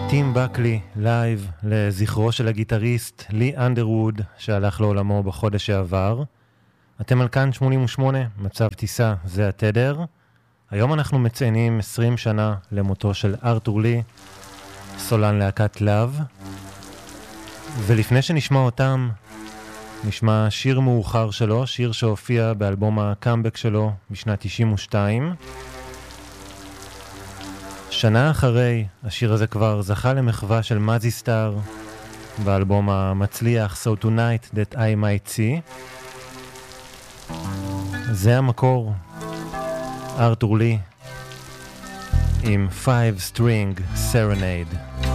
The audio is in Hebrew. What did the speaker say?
טים בקלי לייב לזכרו של הגיטריסט לי אנדרווד שהלך לעולמו בחודש שעבר. אתם על כאן 88, מצב טיסה, זה התדר. היום אנחנו מציינים 20 שנה למותו של ארתור לי, סולן להקת לאב. ולפני שנשמע אותם, נשמע שיר מאוחר שלו, שיר שהופיע באלבום הקאמבק שלו בשנת 92. שנה אחרי, השיר הזה כבר זכה למחווה של מזי סטאר באלבום המצליח So Tonight That I Might See. זה המקור, ארתור לי עם 5 String Serenade.